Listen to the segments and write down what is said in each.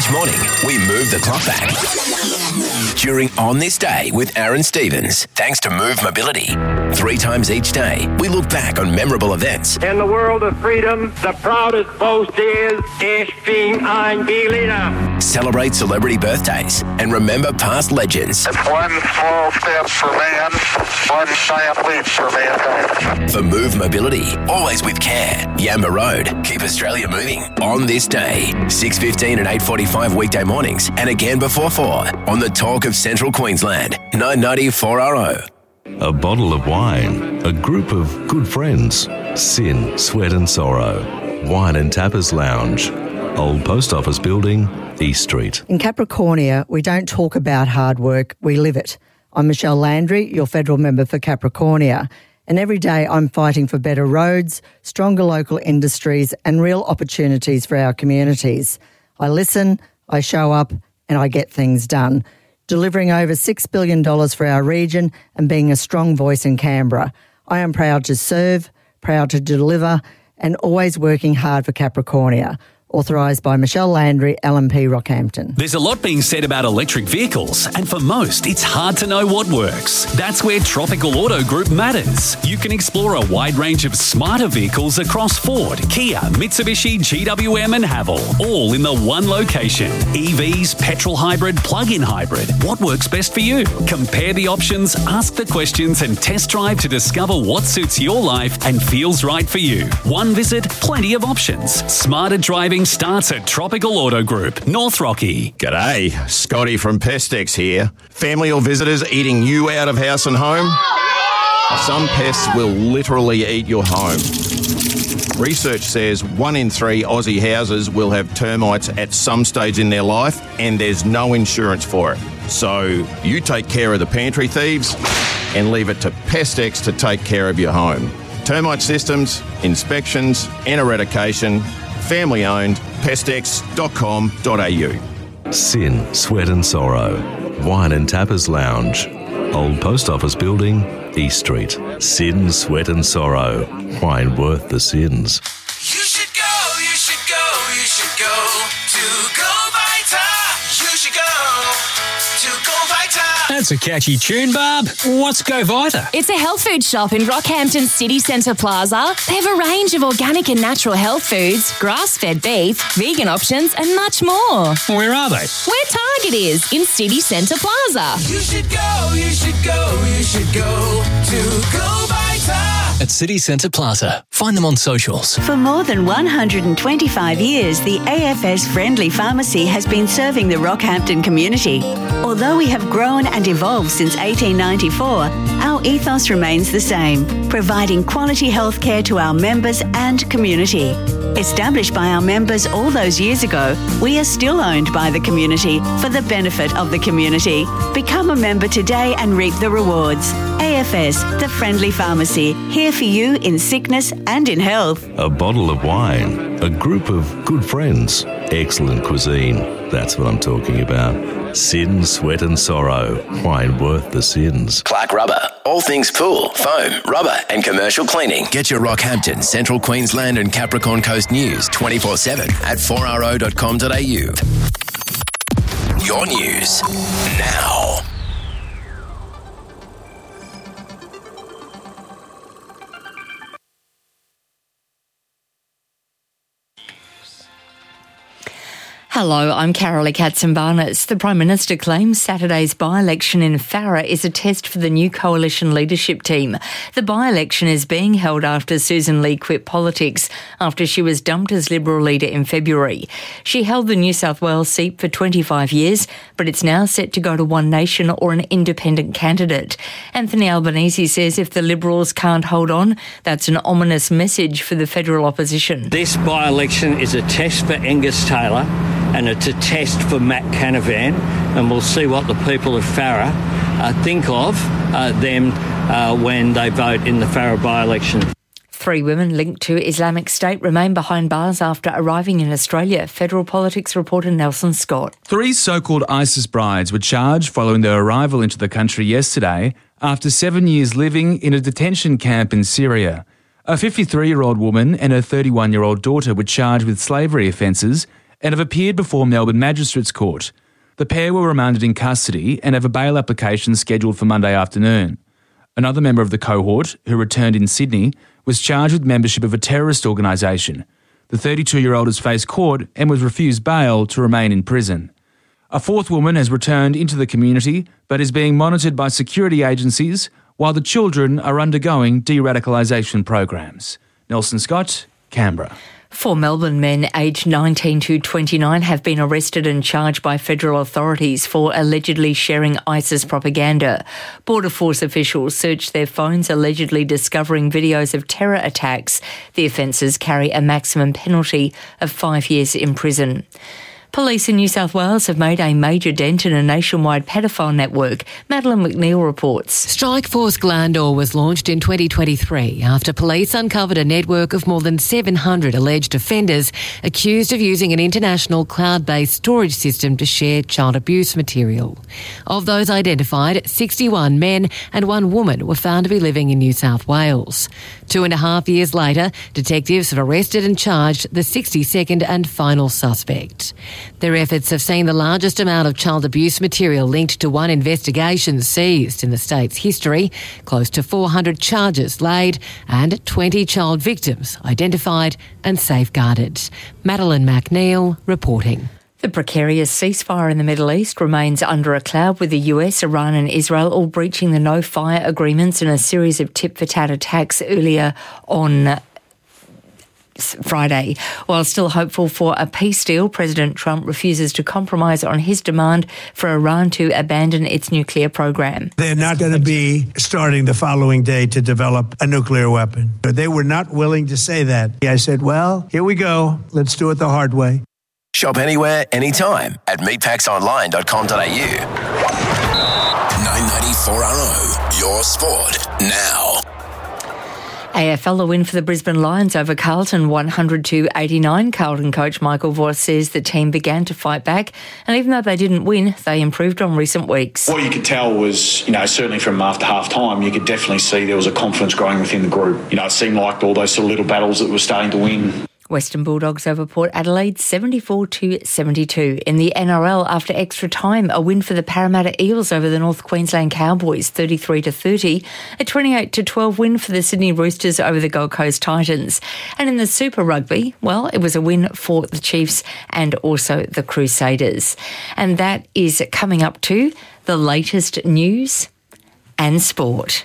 Each morning, we move the clock back. During On This Day with Aaron Stevens, thanks to Move Mobility. 3 times each day, we look back on memorable events. In the world of freedom, the proudest boast is, Ich bin ein Berliner. Celebrate celebrity birthdays and remember past legends. It's one small step for man, one giant leap for mankind. For Move Mobility, always with care. Yamba Road, keep Australia moving. On This Day, 6:15 and 8:45 weekday mornings, and again before 4 on the Talk of Central Queensland, 990 4RO. A bottle of wine, a group of good friends, sin, sweat and sorrow, wine and tappers lounge, Old Post Office Building, East Street. In Capricornia, we don't talk about hard work, we live it. I'm Michelle Landry, your federal member for Capricornia, and every day I'm fighting for better roads, stronger local industries and real opportunities for our communities. I listen, I show up and I get things done, delivering over $6 billion for our region and being a strong voice in Canberra. I am proud to serve, proud to deliver and always working hard for Capricornia. Authorised by Michelle Landry, LNP Rockhampton. There's a lot being said about electric vehicles, and for most, it's hard to know what works. That's where Tropical Auto Group matters. You can explore a wide range of smarter vehicles across Ford, Kia, Mitsubishi, GWM and Haval, all in the one location. EVs, petrol hybrid, plug-in hybrid. What works best for you? Compare the options, ask the questions and test drive to discover what suits your life and feels right for you. One visit, plenty of options. Smarter driving starts at Tropical Auto Group, North Rocky. G'day, Scotty from Pestex here. Family or visitors eating you out of house and home? Some pests will literally eat your home. Research says 1 in 3 Aussie houses will have termites at some stage in their life and there's no insurance for it. So you take care of the pantry thieves and leave it to Pestex to take care of your home. Termite systems, inspections and eradication. Family owned, pestex.com.au. Sin, sweat and sorrow, wine and tappers lounge, Old Post Office Building, East Street. Sin, sweat and sorrow, wine worth the sins. You should go, you should go, you should go to Go Vita. You should go to Go Vita. That's a catchy tune, Barb. What's Go Vita? It's a health food shop in Rockhampton City Centre Plaza. They have a range of organic and natural health foods, grass-fed beef, vegan options and much more. Where are they? Where Target is, in City Centre Plaza. You should go, you should go, you should go to Go Vita. At City Centre Plaza. Find them on socials. For more than 125 years, the AFS Friendly Pharmacy has been serving the Rockhampton community. Although we have grown and evolved since 1894, our ethos remains the same, providing quality healthcare to our members and community. Established by our members all those years ago, we are still owned by the community for the benefit of the community. Become a member today and reap the rewards. AFS, the Friendly Pharmacy, here for you in sickness and in health. A bottle of wine, a group of good friends, excellent cuisine. That's what I'm talking about. Sin, sweat and sorrow, wine worth the sins. Clark Rubber, all things pool, foam, rubber and commercial cleaning. Get your Rockhampton, Central Queensland and Capricorn Coast news 24/7 at 4ro.com.au. Your news now. Hello, I'm Carolee Katzenbarnets. The Prime Minister claims Saturday's by-election in Farrer is a test for the new coalition leadership team. The by-election is being held after Susan Lee quit politics after she was dumped as Liberal leader in February. She held the New South Wales seat for 25 years, but it's now set to go to One Nation or an independent candidate. Anthony Albanese says if the Liberals can't hold on, that's an ominous message for the federal opposition. This by-election is a test for Angus Taylor and it's a test for Matt Canavan, and we'll see what the people of Farrer think of them when they vote in the Farrer by-election. 3 women linked to Islamic State remain behind bars after arriving in Australia. Federal Politics reporter Nelson Scott. 3 so-called ISIS brides were charged following their arrival into the country yesterday after 7 years living in a detention camp in Syria. A 53-year-old woman and her 31-year-old daughter were charged with slavery offences and have appeared before Melbourne Magistrates Court. The pair were remanded in custody and have a bail application scheduled for Monday afternoon. Another member of the cohort, who returned in Sydney, was charged with membership of a terrorist organisation. The 32-year-old has faced court and was refused bail to remain in prison. A fourth woman has returned into the community but is being monitored by security agencies while the children are undergoing de-radicalisation programs. Nelson Scott, Canberra. 4 Melbourne men aged 19 to 29 have been arrested and charged by federal authorities for allegedly sharing ISIS propaganda. Border Force officials searched their phones, allegedly discovering videos of terror attacks. The offences carry a maximum penalty of 5 years in prison. Police in New South Wales have made a major dent in a nationwide pedophile network. Madeline McNeil reports. Strikeforce Glandore was launched in 2023 after police uncovered a network of more than 700 alleged offenders accused of using an international cloud-based storage system to share child abuse material. Of those identified, 61 men and 1 woman were found to be living in New South Wales. 2.5 years later, detectives have arrested and charged the 62nd and final suspect. Their efforts have seen the largest amount of child abuse material linked to one investigation seized in the state's history, close to 400 charges laid and 20 child victims identified and safeguarded. Madeline McNeil reporting. The precarious ceasefire in the Middle East remains under a cloud, with the US, Iran and Israel all breaching the no-fire agreements in a series of tit-for-tat attacks earlier on Friday. While still hopeful for a peace deal, President Trump refuses to compromise on his demand for Iran to abandon its nuclear program. They're not going to be starting the following day to develop a nuclear weapon. They were not willing to say that. I said, well, here we go. Let's do it the hard way. Shop anywhere, anytime at meatpacksonline.com.au. 994RO, your sport now. AFL a win for the Brisbane Lions over Carlton, 100-89. Carlton coach Michael Voss says the team began to fight back, and even though they didn't win, they improved on recent weeks. What you could tell was, certainly from after half-time, you could definitely see there was a confidence growing within the group. It seemed like all those sort of little battles that were starting to win. Western Bulldogs over Port Adelaide 74-72. In the NRL, after extra time, a win for the Parramatta Eels over the North Queensland Cowboys 33-30. A 28-12 win for the Sydney Roosters over the Gold Coast Titans. And in the Super Rugby, well, it was a win for the Chiefs and also the Crusaders. And that is coming up to the latest news and sport.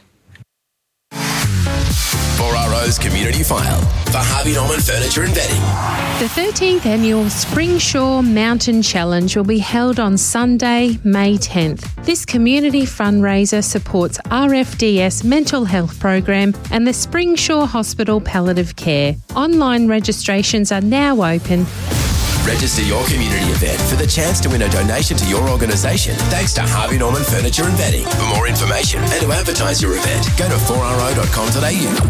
4RO's Community File for Harvey Norman Furniture and Bedding. The 13th annual Springshaw Mountain Challenge will be held on Sunday, May 10th. This community fundraiser supports RFDS mental health program and the Springshaw Hospital Palliative Care. Online registrations are now open. Register your community event for the chance to win a donation to your organisation thanks to Harvey Norman Furniture and Bedding. For more information and to advertise your event, go to 4ro.com.au.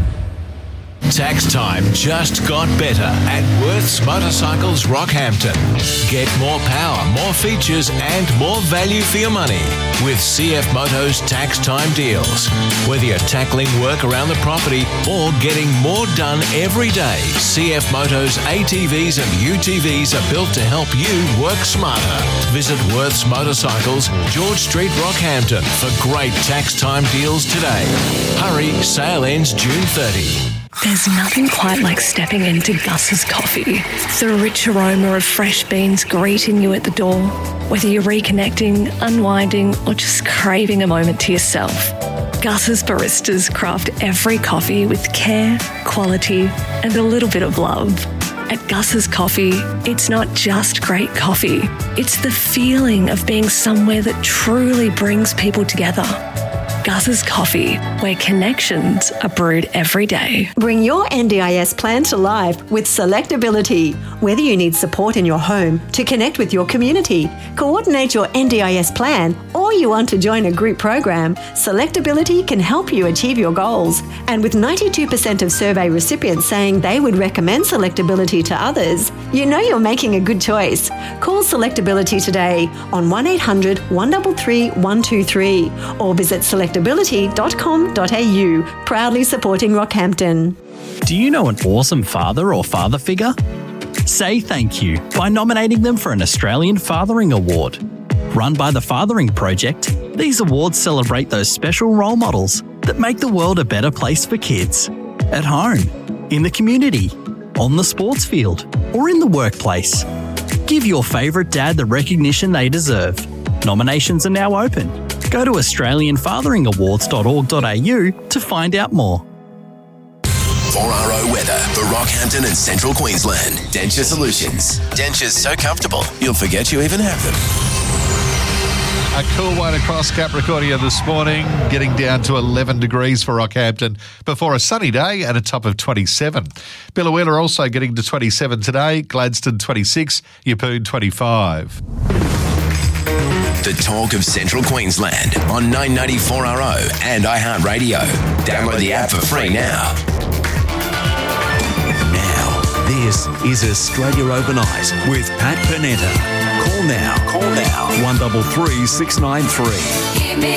Tax time just got better at Worth's Motorcycles Rockhampton. Get more power, more features and more value for your money with CF Motos tax time deals. Whether you're tackling work around the property or getting more done every day, CF Motos ATVs and UTVs are built to help you work smarter. Visit Worth's Motorcycles, George Street, Rockhampton for great tax time deals today. Hurry, sale ends June 30. There's nothing quite like stepping into Gus's Coffee. The rich aroma of fresh beans greeting you at the door. Whether you're reconnecting, unwinding, or just craving a moment to yourself, Gus's baristas craft every coffee with care, quality, and a little bit of love. At Gus's Coffee, it's not just great coffee. It's the feeling of being somewhere that truly brings people together. Gus's Coffee, where connections are brewed every day. Bring your NDIS plan to life with Selectability. Whether you need support in your home to connect with your community, coordinate your NDIS plan, or you want to join a group program, Selectability can help you achieve your goals. And with 92% of survey recipients saying they would recommend Selectability to others, you know you're making a good choice. Call Selectability today on 1800 133 123 or visit selectability.com.au, proudly supporting Rockhampton. Do you know an awesome father or father figure? Say thank you by nominating them for an Australian Fathering Award. Run by the Fathering Project, these awards celebrate those special role models that make the world a better place for kids. At home, in the community, on the sports field, or in the workplace. Give your favourite dad the recognition they deserve. Nominations are now open. Go to australianfatheringawards.org.au to find out more. 4RO weather for Rockhampton and Central Queensland. Denture Solutions. Dentures so comfortable, you'll forget you even have them. A cool one across Capricornia this morning, getting down to 11 degrees for Rockhampton before a sunny day at a top of 27. Biloela also getting to 27 today, Gladstone 26, Yeppoon 25. The talk of Central Queensland on 994RO and iHeartRadio. Download the app for free now. Now, this is Australia Overnight with Pat Panetta. Call now. 133 693.